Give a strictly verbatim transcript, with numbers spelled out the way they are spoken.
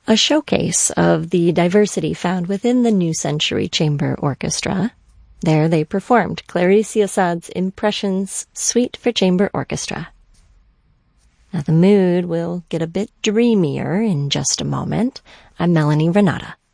a showcase of the diversity found within the New Century Chamber Orchestra. There they performed Clarice Assad's Impressions Suite for Chamber Orchestra. Now the mood will get a bit dreamier in just a moment. I'm Melanie Renata.